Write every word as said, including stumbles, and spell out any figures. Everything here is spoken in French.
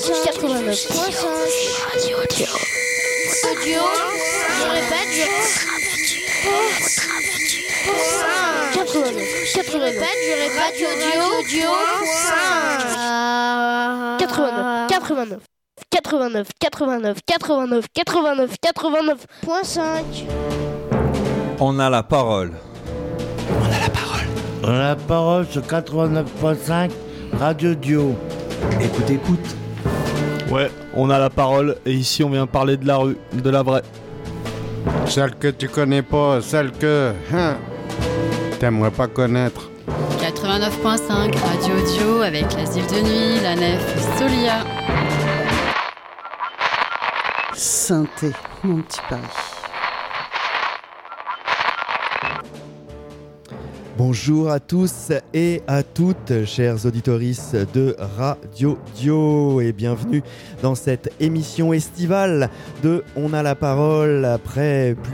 quatre-vingt-neuf point cinq. Radio Dio. Audio. Je répète, je... quatre-vingt-neuf. quatre-vingt-neuf. Je répète, je répète, audio. quatre-vingt-neuf. quatre-vingt-neuf. quatre-vingt-neuf, quatre-vingt-neuf, quatre-vingt-neuf, quatre-vingt-neuf, quatre-vingt-neuf point cinq. On a la parole. On a la parole. On a la parole sur quatre-vingt-neuf point cinq, Radio Dio. Écoute, écoute. Ouais, on a la parole et ici on vient parler de la rue, de la vraie. Celle que tu connais pas, celle que... Hein, t'aimerais pas connaître. quatre-vingt-neuf point cinq, Radio Dio avec l'Asile de Nuit, la Nef et Solia. Sainté, mon petit Paris. Bonjour à tous et à toutes, chers auditorices de Radio Dio, et bienvenue dans cette émission estivale de On a la parole après